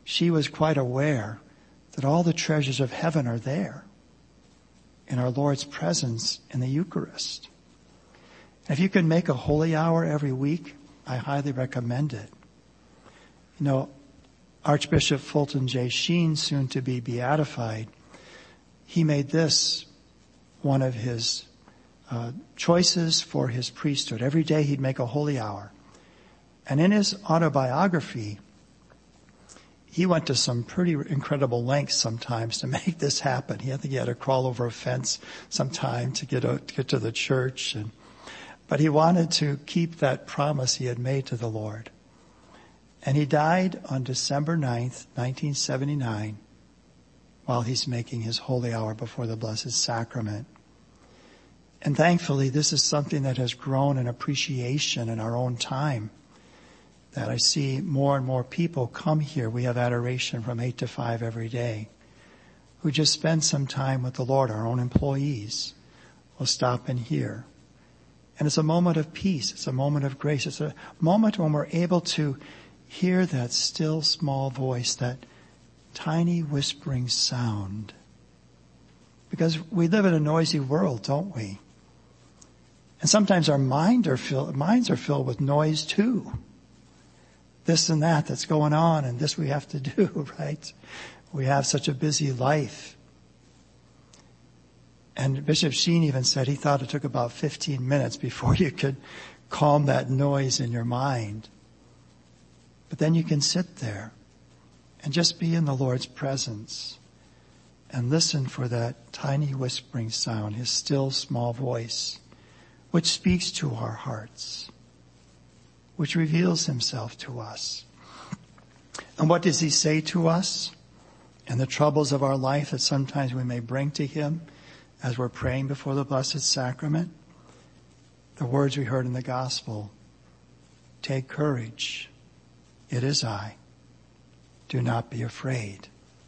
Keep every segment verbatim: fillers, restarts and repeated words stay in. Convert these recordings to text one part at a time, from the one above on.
she was quite aware that all the treasures of heaven are there in our Lord's presence in the Eucharist. And if you can make a holy hour every week, I highly recommend it. You know, Archbishop Fulton J. Sheen, soon to be beatified, he made this one of his uh, choices for his priesthood. Every day he'd make a holy hour. And in his autobiography, he went to some pretty incredible lengths sometimes to make this happen. He had to, he had to crawl over a fence sometime to get, to get to the church. And, but he wanted to keep that promise he had made to the Lord. And he died on December ninth, nineteen seventy-nine, while he's making his holy hour before the Blessed Sacrament. And thankfully, this is something that has grown in appreciation in our own time, that I see more and more people come here. We have adoration from eight to five every day, who just spend some time with the Lord. Our own employees will stop in here. And it's a moment of peace. It's a moment of grace. It's a moment when we're able to hear that still small voice, that tiny whispering sound. Because we live in a noisy world, don't we? And sometimes our mind are fill, minds are filled with noise too. This and that that's going on, and this we have to do, right? We have such a busy life. And Bishop Sheen even said he thought it took about fifteen minutes before you could calm that noise in your mind. But then you can sit there and just be in the Lord's presence and listen for that tiny whispering sound, his still small voice, which speaks to our hearts, which reveals himself to us. And what does he say to us in the troubles of our life that sometimes we may bring to him as we're praying before the Blessed Sacrament? The words we heard in the Gospel: take courage. It is I. Do not be afraid.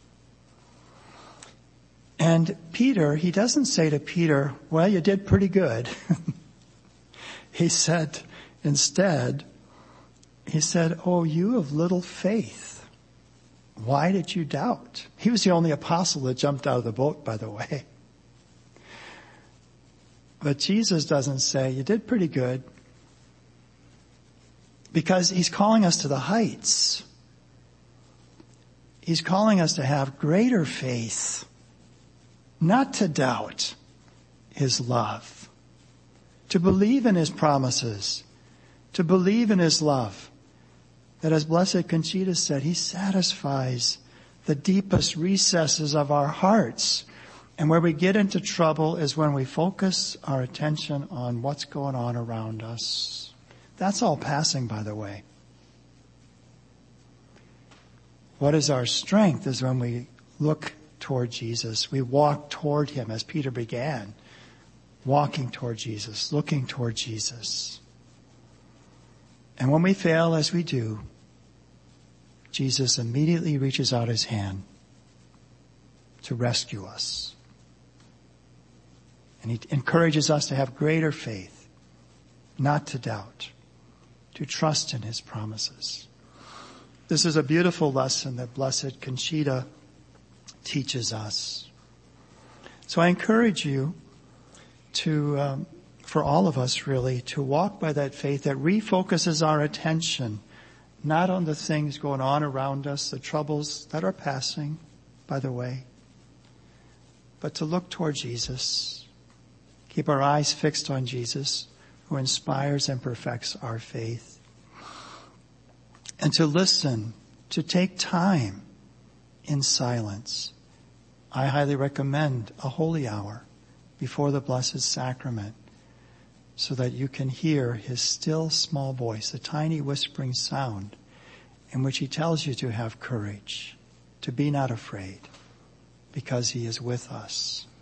And Peter, he doesn't say to Peter, well, you did pretty good. He said, instead, he said, oh, you of little faith. Why did you doubt? He was the only apostle that jumped out of the boat, by the way. But Jesus doesn't say, you did pretty good. Because he's calling us to the heights. He's calling us to have greater faith, not to doubt his love, to believe in his promises, to believe in his love. That, as Blessed Conchita said, he satisfies the deepest recesses of our hearts. And where we get into trouble is when we focus our attention on what's going on around us. That's all passing, by the way. What is our strength is when we look toward Jesus. We walk toward him as Peter began, walking toward Jesus, looking toward Jesus. And when we fail, as we do, Jesus immediately reaches out his hand to rescue us. And he encourages us to have greater faith, not to doubt, to trust in his promises. This is a beautiful lesson that Blessed Conchita teaches us. So I encourage you to, um, for all of us really, to walk by that faith that refocuses our attention not on the things going on around us, the troubles that are passing, by the way, but to look toward Jesus. Keep our eyes fixed on Jesus, who inspires and perfects our faith. And to listen, to take time in silence. I highly recommend a holy hour before the Blessed Sacrament so that you can hear his still small voice, a tiny whispering sound in which he tells you to have courage, to be not afraid, because he is with us.